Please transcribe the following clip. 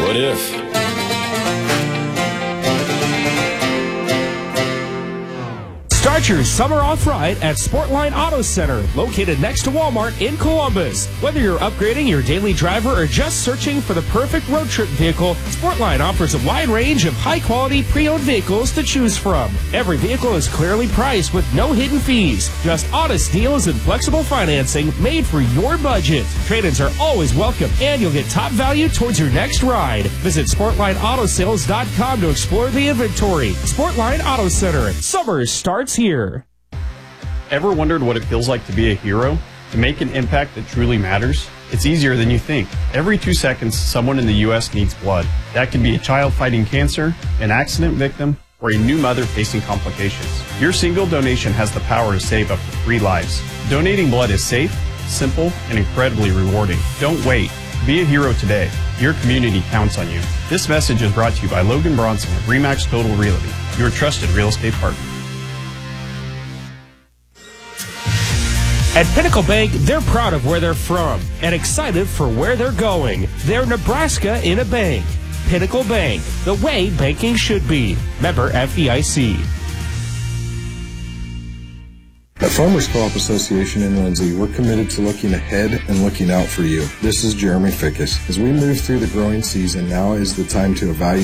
What if? Start your summer off right at Sportline Auto Center, located next to Walmart in Columbus. Whether you're upgrading your daily driver or just searching for the perfect road trip vehicle, Sportline offers a wide range of high-quality pre-owned vehicles to choose from. Every vehicle is clearly priced with no hidden fees. Just honest deals and flexible financing made for your budget. Trade-ins are always welcome, and you'll get top value towards your next ride. Visit SportlineAutosales.com to explore the inventory. Sportline Auto Center. Summer starts here. Ever wondered what it feels like to be a hero? To make an impact that truly matters? It's easier than you think. Every 2 seconds, someone in the U.S. needs blood. That could be a child fighting cancer, an accident victim, or a new mother facing complications. Your single donation has the power to save up to 3 lives. Donating blood is safe, simple, and incredibly rewarding. Don't wait. Be a hero today. Your community counts on you. This message is brought to you by Logan Bronson of RE/MAX Total Realty, your trusted real estate partner. At Pinnacle Bank, they're proud of where they're from and excited for where they're going. They're Nebraska in a bank. Pinnacle Bank, the way banking should be. Member FDIC. At Farmers Co-op Association in Lindsay, we're committed to looking ahead and looking out for you. This is Jeremy Fickus. As we move through the growing season, now is the time to evaluate